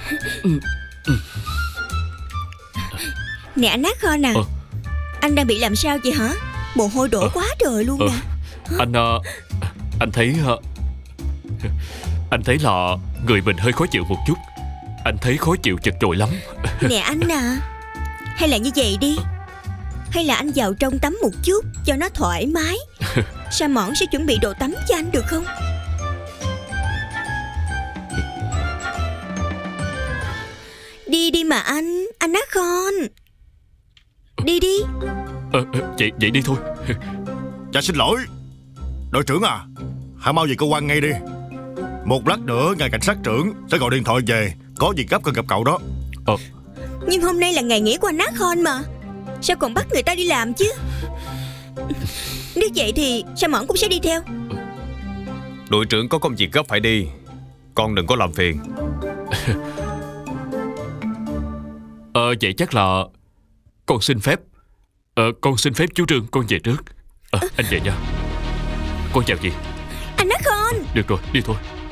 Nè anh Nakhon à, anh đang bị làm sao vậy hả? Mồ hôi đổ quá trời luôn nè. Anh thấy là người mình hơi khó chịu một chút. Anh thấy khó chịu chật chội lắm. Nè anh à, hay là như vậy đi, hay là anh vào trong tắm một chút cho nó thoải mái. Sa Mỏn sẽ chuẩn bị đồ tắm cho anh được không? Đi đi mà anh Nakhon. Đi đi. Vậy đi thôi. Dạ xin lỗi đội trưởng à, hãy mau về cơ quan ngay đi. Một lát nữa ngài cảnh sát trưởng sẽ gọi điện thoại về, có việc gấp cần gặp cậu đó. Nhưng hôm nay là ngày nghỉ của anh Nakhon mà, sao còn bắt người ta đi làm chứ? Nếu vậy thì Sa Mỏn cũng sẽ đi theo. Đội trưởng có công việc gấp phải đi, con đừng có làm phiền. Vậy chắc là con xin phép. Con xin phép chú Trương, con về trước. Anh về nha. Con chào chị. Anh Nakhon. Được rồi, đi thôi.